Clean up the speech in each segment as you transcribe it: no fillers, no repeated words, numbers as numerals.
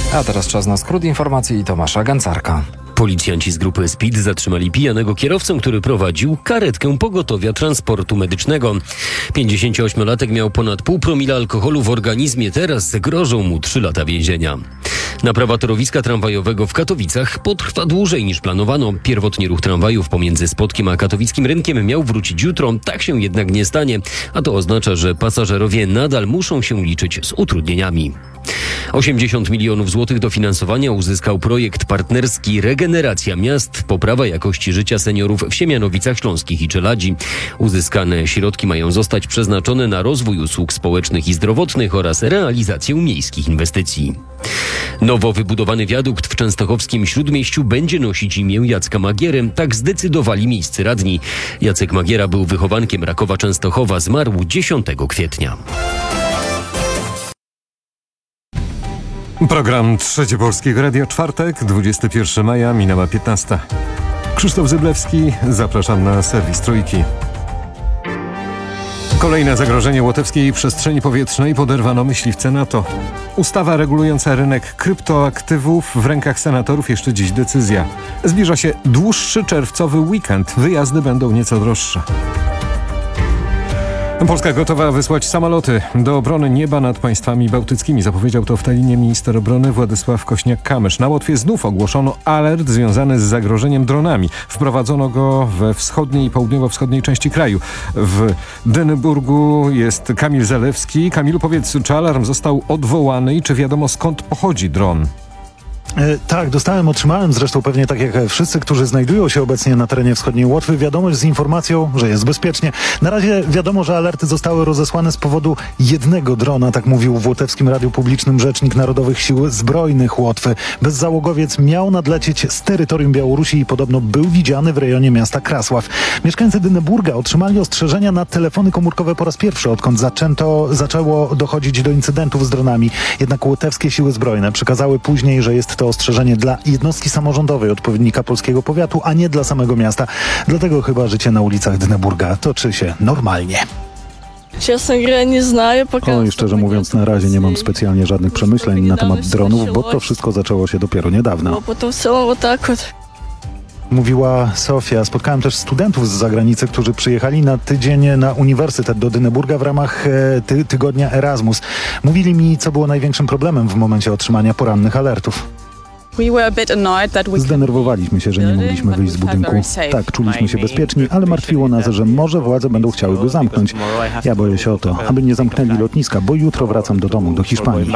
A teraz czas na skrót informacji i Tomasza Gancarka. Policjanci z grupy Speed zatrzymali pijanego kierowcę, który prowadził karetkę pogotowia transportu medycznego. 58-latek miał ponad 0,5 promila alkoholu w organizmie. Teraz grożą mu 3 lata więzienia. Naprawa torowiska tramwajowego w Katowicach potrwa dłużej niż planowano. Pierwotnie ruch tramwajów pomiędzy Spodkiem a katowickim rynkiem miał wrócić jutro. Tak się jednak nie stanie, a to oznacza, że pasażerowie nadal muszą się liczyć z utrudnieniami. 80 milionów złotych dofinansowania uzyskał projekt partnerski Regeneracja Miast, poprawa jakości życia seniorów w Siemianowicach Śląskich i Czeladzi. Uzyskane środki mają zostać przeznaczone na rozwój usług społecznych i zdrowotnych oraz realizację miejskich inwestycji. Nowo wybudowany wiadukt w częstochowskim Śródmieściu będzie nosić imię Jacka Magiery. Tak zdecydowali miejscy radni. Jacek Magiera był wychowankiem Rakowa Częstochowa, zmarł 10 kwietnia. Program Trzecie Polskiego Radia, czwartek, 21 maja, minęła 15. Krzysztof Zyblewski, zapraszam na serwis Trójki. Kolejne zagrożenie łotewskiej przestrzeni powietrznej poderwano myśliwce NATO. Ustawa regulująca rynek kryptoaktywów w rękach senatorów, jeszcze dziś decyzja. Zbliża się dłuższy czerwcowy weekend, wyjazdy będą nieco droższe. Polska gotowa wysłać samoloty do obrony nieba nad państwami bałtyckimi. Zapowiedział to w Tallinie minister obrony Władysław Kośniak-Kamysz. Na Łotwie znów ogłoszono alert związany z zagrożeniem dronami. Wprowadzono go we wschodniej i południowo-wschodniej części kraju. W Dyneburgu jest Kamil Zalewski. Kamilu, powiedz, czy alarm został odwołany i czy wiadomo, skąd pochodzi dron? Tak, otrzymałem zresztą pewnie tak jak wszyscy, którzy znajdują się obecnie na terenie wschodniej Łotwy, wiadomość z informacją, że jest bezpiecznie. Na razie wiadomo, że alerty zostały rozesłane z powodu jednego drona, tak mówił w łotewskim radiu publicznym rzecznik Narodowych Sił Zbrojnych Łotwy. Bezzałogowiec miał nadlecieć z terytorium Białorusi i podobno był widziany w rejonie miasta Krasław. Mieszkańcy Dyneburga otrzymali ostrzeżenia na telefony komórkowe po raz pierwszy, odkąd zaczęło dochodzić do incydentów z dronami. Jednak łotewskie siły zbrojne przekazały później, że jest to ostrzeżenie dla jednostki samorządowej odpowiednika polskiego powiatu, a nie dla samego miasta. Dlatego chyba życie na ulicach Dyneburga toczy się normalnie. I szczerze mówiąc, na razie nie mam specjalnie żadnych przemyśleń na temat dronów, bo to wszystko zaczęło się dopiero niedawno. Mówiła Sofia. Spotkałem też studentów z zagranicy, którzy przyjechali na tydzień na uniwersytet do Dyneburga w ramach tygodnia Erasmus. Mówili mi, co było największym problemem w momencie otrzymania porannych alertów. Zdenerwowaliśmy się, że nie mogliśmy wyjść z budynku. Tak, czuliśmy się bezpieczni, ale martwiło nas, że może władze będą chciały go zamknąć. Ja boję się o to, aby nie zamknęli lotniska, bo jutro wracam do domu, do Hiszpanii.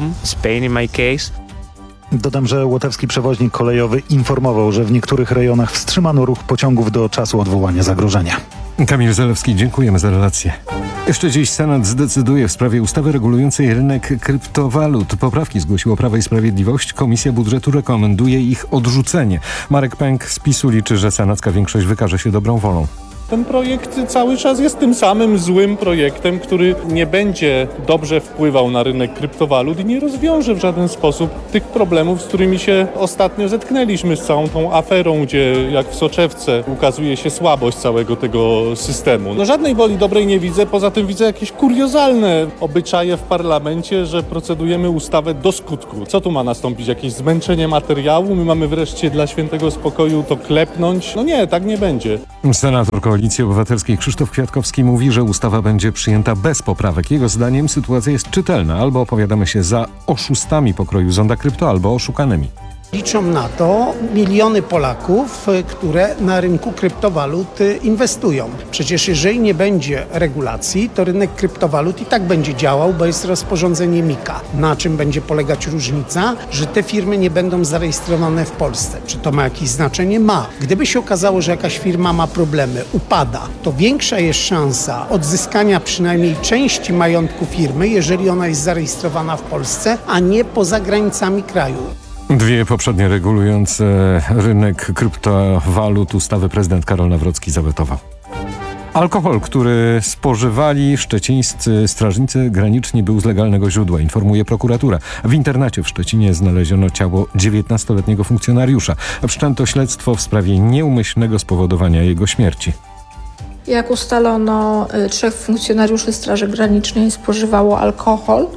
Dodam, że łotewski przewoźnik kolejowy informował, że w niektórych rejonach wstrzymano ruch pociągów do czasu odwołania zagrożenia. Kamil Zalewski, dziękujemy za relację. Jeszcze dziś Senat zdecyduje w sprawie ustawy regulującej rynek kryptowalut. Poprawki zgłosiło Prawo i Sprawiedliwość. Komisja Budżetu rekomenduje ich odrzucenie. Marek Pęk z PiS-u liczy, że senacka większość wykaże się dobrą wolą. Ten projekt cały czas jest tym samym złym projektem, który nie będzie dobrze wpływał na rynek kryptowalut i nie rozwiąże w żaden sposób tych problemów, z którymi się ostatnio zetknęliśmy z całą tą aferą, gdzie jak w soczewce ukazuje się słabość całego tego systemu. Żadnej woli dobrej nie widzę, poza tym widzę jakieś kuriozalne obyczaje w parlamencie, że procedujemy ustawę do skutku. Co tu ma nastąpić? Jakieś zmęczenie materiału? My mamy wreszcie dla świętego spokoju to klepnąć? Nie, tak nie będzie. Senator Koalicji Obywatelskiej Krzysztof Kwiatkowski mówi, że ustawa będzie przyjęta bez poprawek. Jego zdaniem sytuacja jest czytelna. Albo opowiadamy się za oszustami pokroju Zonda Krypto, albo oszukanymi. Liczą na to miliony Polaków, które na rynku kryptowalut inwestują. Przecież jeżeli nie będzie regulacji, to rynek kryptowalut i tak będzie działał, bo jest rozporządzenie MiCA. Na czym będzie polegać różnica? Że te firmy nie będą zarejestrowane w Polsce. Czy to ma jakieś znaczenie? Ma. Gdyby się okazało, że jakaś firma ma problemy, upada, to większa jest szansa odzyskania przynajmniej części majątku firmy, jeżeli ona jest zarejestrowana w Polsce, a nie poza granicami kraju. Dwie poprzednie regulujące rynek kryptowalut ustawy prezydent Karol Nawrocki zawetował. Alkohol, który spożywali szczecińscy strażnicy graniczni, był z legalnego źródła, informuje prokuratura. W internacie w Szczecinie znaleziono ciało 19-letniego funkcjonariusza. Wszczęto śledztwo w sprawie nieumyślnego spowodowania jego śmierci. Jak ustalono, 3 funkcjonariuszy Straży Granicznej spożywało alkohol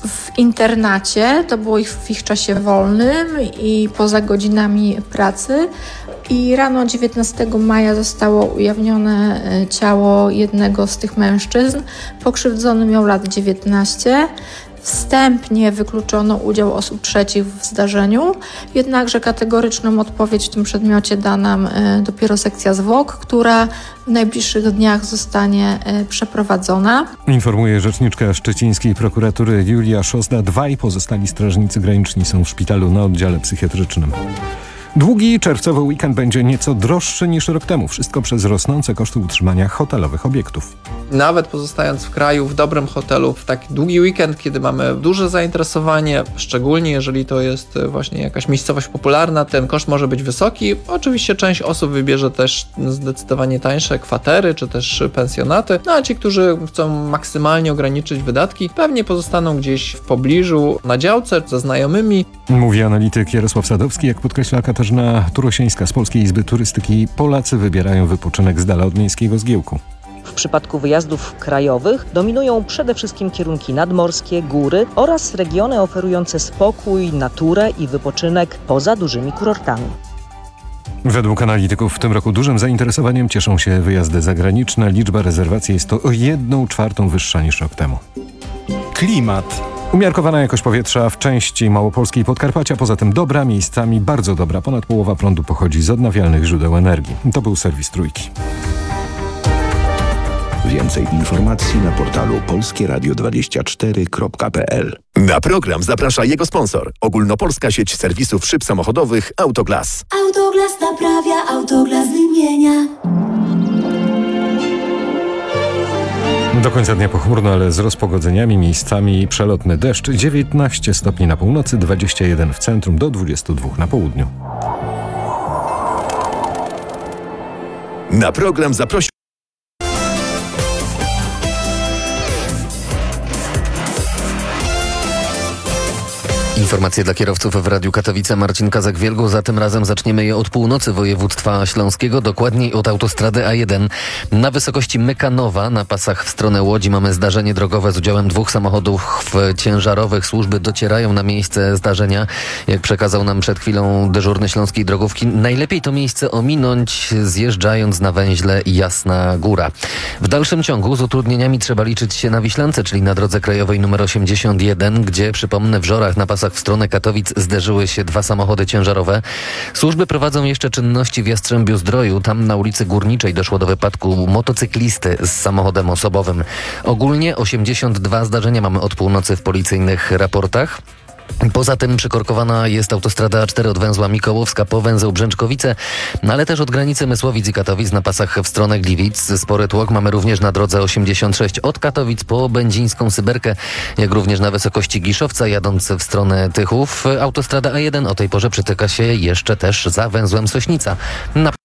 w internacie, to było w ich czasie wolnym i poza godzinami pracy. I rano 19 maja zostało ujawnione ciało jednego z tych mężczyzn. Pokrzywdzony miał lat 19. Wstępnie wykluczono udział osób trzecich w zdarzeniu, jednakże kategoryczną odpowiedź w tym przedmiocie da nam dopiero sekcja zwłok, która w najbliższych dniach zostanie przeprowadzona. Informuje rzeczniczka szczecińskiej prokuratury Julia Szosda. 2 pozostali strażnicy graniczni są w szpitalu na oddziale psychiatrycznym. Długi czerwcowy weekend będzie nieco droższy niż rok temu. Wszystko przez rosnące koszty utrzymania hotelowych obiektów. Nawet pozostając w kraju, w dobrym hotelu, w taki długi weekend, kiedy mamy duże zainteresowanie, szczególnie jeżeli to jest właśnie jakaś miejscowość popularna, ten koszt może być wysoki. Oczywiście część osób wybierze też zdecydowanie tańsze kwatery, czy też pensjonaty, no a ci, którzy chcą maksymalnie ograniczyć wydatki, pewnie pozostaną gdzieś w pobliżu, na działce, ze znajomymi. Mówi analityk Jarosław Sadowski. Jak podkreśla Katarzyna Turosińska z Polskiej Izby Turystyki, Polacy wybierają wypoczynek z dala od miejskiego zgiełku. W przypadku wyjazdów krajowych dominują przede wszystkim kierunki nadmorskie, góry oraz regiony oferujące spokój, naturę i wypoczynek poza dużymi kurortami. Według analityków w tym roku dużym zainteresowaniem cieszą się wyjazdy zagraniczne. Liczba rezerwacji jest to o 1/4 wyższa niż rok temu. Klimat. Umiarkowana jakość powietrza w części Małopolskiej Podkarpacia, poza tym dobra, miejscami bardzo dobra. Ponad połowa prądu pochodzi z odnawialnych źródeł energii. To był serwis Trójki. Więcej informacji na portalu polskieradio24.pl. Na program zaprasza jego sponsor. Ogólnopolska sieć serwisów szyb samochodowych Autoglas. Autoglas naprawia, Autoglas wymienia. Do końca dnia pochmurno, ale z rozpogodzeniami, miejscami przelotny deszcz. 19 stopni na północy, 21 w centrum, do 22 na południu. Na program zaprosił Informacje dla kierowców w Radiu Katowice. Marcin Kazak-Wielgus. Za tym razem zaczniemy je od północy województwa śląskiego, dokładniej od autostrady A1. Na wysokości Mykanowa, na pasach w stronę Łodzi, mamy zdarzenie drogowe z udziałem 2 samochodów ciężarowych. Służby docierają na miejsce zdarzenia. Jak przekazał nam przed chwilą dyżurny śląskiej drogówki, najlepiej to miejsce ominąć, zjeżdżając na węźle Jasna Góra. W dalszym ciągu z utrudnieniami trzeba liczyć się na Wiślance, czyli na drodze krajowej nr 81, gdzie, przypomnę, w Żorach na pasach w stronę Katowic zderzyły się 2 samochody ciężarowe. Służby prowadzą jeszcze czynności w Jastrzębiu-Zdroju. Tam na ulicy Górniczej doszło do wypadku motocyklisty z samochodem osobowym. Ogólnie 82 zdarzenia mamy od północy w policyjnych raportach. Poza tym przykorkowana jest autostrada A4 od węzła Mikołowska po węzeł Brzęczkowice, ale też od granicy Mysłowic i Katowic na pasach w stronę Gliwic. Spory tłok mamy również na drodze 86 od Katowic po Będzińską Syberkę, jak również na wysokości Giszowca jadąc w stronę Tychów. Autostrada A1 o tej porze przytyka się jeszcze też za węzłem Sośnica.